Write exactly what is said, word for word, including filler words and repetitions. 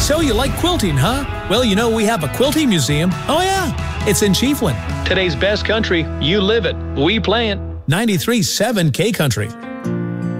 So you like quilting, huh? Well, you know, we have a quilting museum. Oh, yeah. It's in Chiefland. Today's best country, you live it. We play it. ninety-three point seven K Country.